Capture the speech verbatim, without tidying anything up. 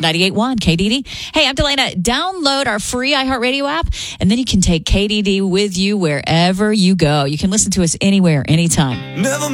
ninety-eight point one K D D. Hey, I'm Delana. Download our free iHeartRadio app, and then you can take K D D with you wherever you go. You can listen to us anywhere, anytime. Never